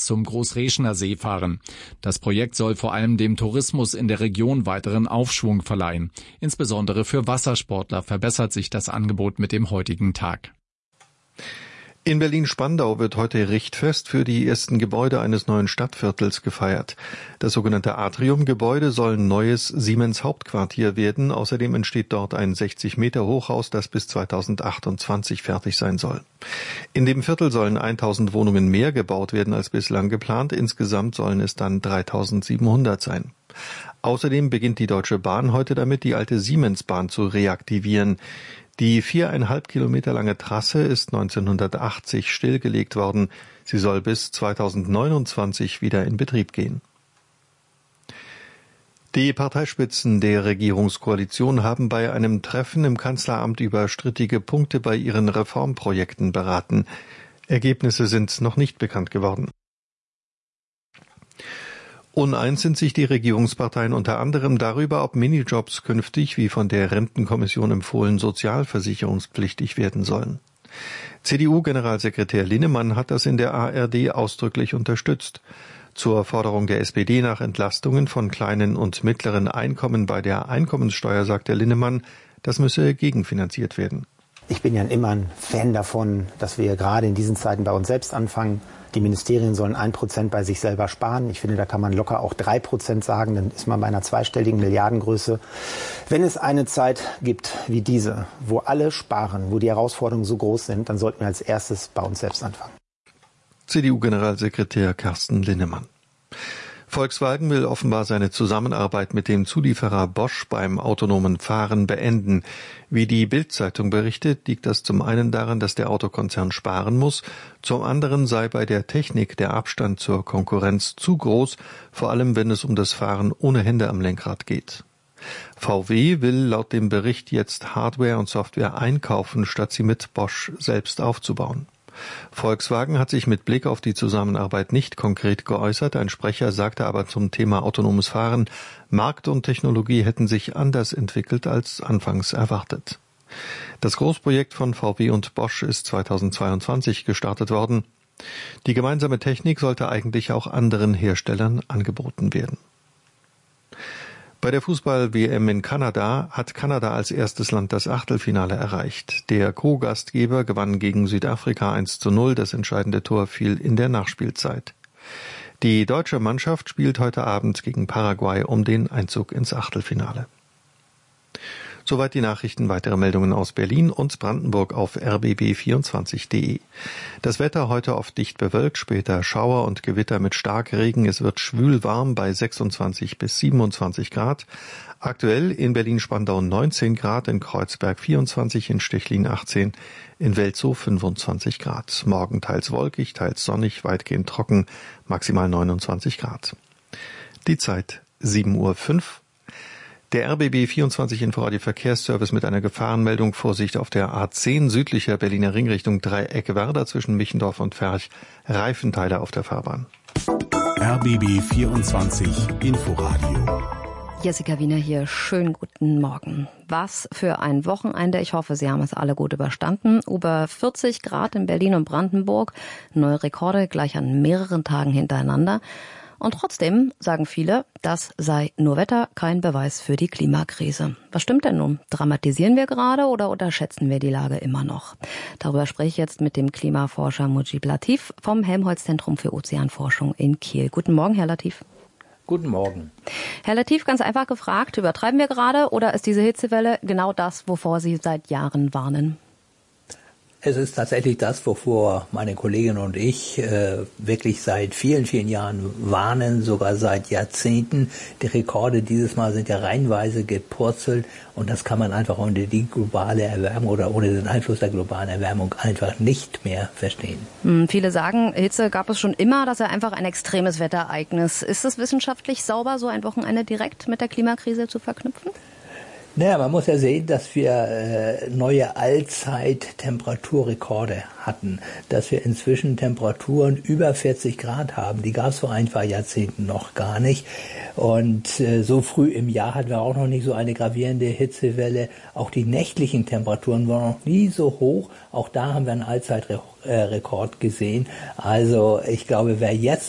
zum Großreschener See fahren. Das Projekt soll vor allem dem Tourismus in der Region weiteren Aufschwung verleihen. Insbesondere für Wassersportler verbessert sich das Angebot mit dem heutigen Tag. In Berlin-Spandau wird heute Richtfest für die ersten Gebäude eines neuen Stadtviertels gefeiert. Das sogenannte Atrium-Gebäude soll ein neues Siemens-Hauptquartier werden. Außerdem entsteht dort ein 60-Meter-Hochhaus, das bis 2028 fertig sein soll. In dem Viertel sollen 1000 Wohnungen mehr gebaut werden als bislang geplant. Insgesamt sollen es dann 3700 sein. Außerdem beginnt die Deutsche Bahn heute damit, die alte Siemensbahn zu reaktivieren. Die 4,5 Kilometer lange Trasse ist 1980 stillgelegt worden. Sie soll bis 2029 wieder in Betrieb gehen. Die Parteispitzen der Regierungskoalition haben bei einem Treffen im Kanzleramt über strittige Punkte bei ihren Reformprojekten beraten. Ergebnisse sind noch nicht bekannt geworden. Uneins sind sich die Regierungsparteien unter anderem darüber, ob Minijobs künftig, wie von der Rentenkommission empfohlen, sozialversicherungspflichtig werden sollen. CDU-Generalsekretär Linnemann hat das in der ARD ausdrücklich unterstützt. Zur Forderung der SPD nach Entlastungen von kleinen und mittleren Einkommen bei der Einkommenssteuer sagt der Linnemann, das müsse gegenfinanziert werden. Ich bin ja immer ein Fan davon, dass wir gerade in diesen Zeiten bei uns selbst anfangen. Die Ministerien sollen 1% bei sich selber sparen. Ich finde, da kann man locker auch 3% sagen. Dann ist man bei einer zweistelligen Milliardengröße. Wenn es eine Zeit gibt wie diese, wo alle sparen, wo die Herausforderungen so groß sind, dann sollten wir als erstes bei uns selbst anfangen. CDU-Generalsekretär Carsten Linnemann. Volkswagen will offenbar seine Zusammenarbeit mit dem Zulieferer Bosch beim autonomen Fahren beenden. Wie die Bild-Zeitung berichtet, liegt das zum einen daran, dass der Autokonzern sparen muss, zum anderen sei bei der Technik der Abstand zur Konkurrenz zu groß, vor allem wenn es um das Fahren ohne Hände am Lenkrad geht. VW will laut dem Bericht jetzt Hardware und Software einkaufen, statt sie mit Bosch selbst aufzubauen. Volkswagen hat sich mit Blick auf die Zusammenarbeit nicht konkret geäußert. Ein Sprecher sagte aber zum Thema autonomes Fahren, Markt und Technologie hätten sich anders entwickelt als anfangs erwartet. Das Großprojekt von VW und Bosch ist 2022 gestartet worden. Die gemeinsame Technik sollte eigentlich auch anderen Herstellern angeboten werden. Bei der Fußball-WM in Kanada hat Kanada als erstes Land das Achtelfinale erreicht. Der Co-Gastgeber gewann gegen Südafrika 1:0. Das entscheidende Tor fiel in der Nachspielzeit. Die deutsche Mannschaft spielt heute Abend gegen Paraguay um den Einzug ins Achtelfinale. Soweit die Nachrichten. Weitere Meldungen aus Berlin und Brandenburg auf rbb24.de. Das Wetter heute oft dicht bewölkt, später Schauer und Gewitter mit Starkregen. Es wird schwül warm bei 26 bis 27 Grad. Aktuell in Berlin-Spandau 19 Grad, in Kreuzberg 24, in Stechlin 18, in Welzow 25 Grad. Morgen teils wolkig, teils sonnig, weitgehend trocken, maximal 29 Grad. Die Zeit 7:05 Uhr. Der RBB 24 Inforadio Verkehrsservice mit einer Gefahrenmeldung. Vorsicht auf der A10 südlicher Berliner Ringrichtung Dreieck-Werder zwischen Michendorf und Ferch. Reifenteile auf der Fahrbahn. RBB 24 Inforadio. Jessica Wiener hier. Schönen guten Morgen. Was für ein Wochenende. Ich hoffe, Sie haben es alle gut überstanden. Über 40 Grad in Berlin und Brandenburg. Neue Rekorde gleich an mehreren Tagen hintereinander. Und trotzdem sagen viele, das sei nur Wetter, kein Beweis für die Klimakrise. Was stimmt denn nun? Dramatisieren wir gerade oder unterschätzen wir die Lage immer noch? Darüber spreche ich jetzt mit dem Klimaforscher Mujib Latif vom Helmholtz-Zentrum für Ozeanforschung in Kiel. Guten Morgen, Herr Latif. Guten Morgen. Herr Latif, ganz einfach gefragt, übertreiben wir gerade oder ist diese Hitzewelle genau das, wovor Sie seit Jahren warnen? Es ist tatsächlich das, wovor meine Kollegin und ich wirklich seit vielen, vielen Jahren warnen, sogar seit Jahrzehnten. Die Rekorde dieses Mal sind ja reihenweise gepurzelt und das kann man einfach ohne die globale Erwärmung oder ohne den Einfluss der globalen Erwärmung einfach nicht mehr verstehen. Viele sagen, Hitze gab es schon immer, das sei einfach ein extremes Wetterereignis. Ist es wissenschaftlich sauber, so ein Wochenende direkt mit der Klimakrise zu verknüpfen? Naja, man muss ja sehen, dass wir neue Allzeit-Temperaturrekorde hatten, dass wir inzwischen Temperaturen über 40 Grad haben. Die gab es vor ein paar Jahrzehnten noch gar nicht. Und so früh im Jahr hatten wir auch noch nicht so eine gravierende Hitzewelle. Auch die nächtlichen Temperaturen waren noch nie so hoch. Auch da haben wir einen Allzeitrekord gesehen. Also ich glaube, wer jetzt